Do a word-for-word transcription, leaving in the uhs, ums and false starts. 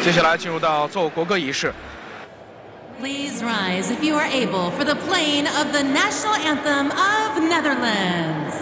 接下来进入到奏国歌仪式。 Please rise if you are able for the playing of the national anthem of Netherlands.